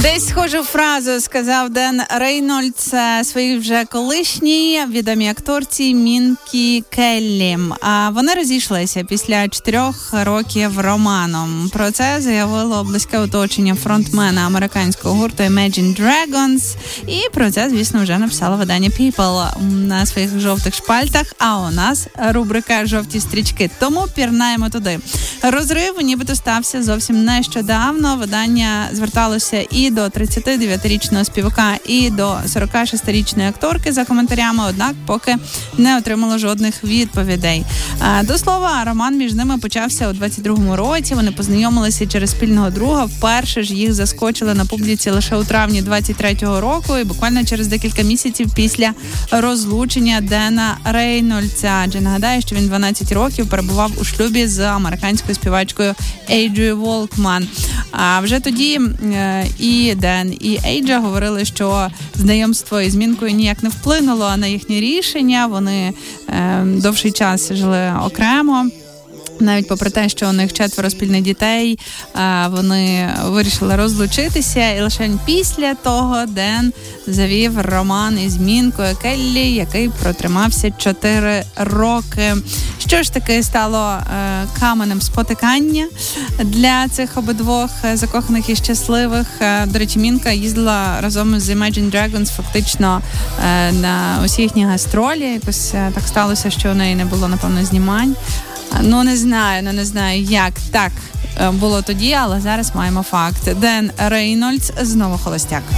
Десь схожу фразу сказав Ден Рейнольдс своїй вже колишній відомій акторці Мінкі Келлі. А вони розійшлися після 4 років романом. Про це заявило близьке оточення фронтмена американського гурту Imagine Dragons. І про це, звісно, вже написала видання People на своїх жовтих шпальтах. А у нас рубрика «Жовті стрічки». Тому пірнаємо туди. Розрив нібито стався зовсім нещодавно. Видання зверталося і до 39-річного співака, і до 46-річної акторки за коментарями, однак поки не отримало жодних відповідей. До слова, роман між ними почався у 22-му році. Вони познайомилися через спільного друга. Вперше ж їх заскочили на публіці лише у травні 23-го року і буквально через декілька місяців після розлучення Дена Рейнольдса. Адже нагадаю, що він 12 років перебував у шлюбі з американською співачкою Ейджею Волкман. А вже тоді і Ден, і Ейджа говорили, що знайомство із Мінкою ніяк не вплинуло на їхнє рішення. Вони довший час жили окремо. Навіть попри те, що у них 4 спільних дітей, вони вирішили розлучитися. І лише після того Ден завів роман із Мінкою Келлі, який протримався 4 роки. Що ж таки стало каменем спотикання для цих обидвох закоханих і щасливих? До речі, Мінка їздила разом з Imagine Dragons фактично на усі їхні гастролі. Якось так сталося, що у неї не було, напевно, знімань. Не знаю, як так було тоді, але зараз маємо факт. Ден Рейнольдс знову холостяк.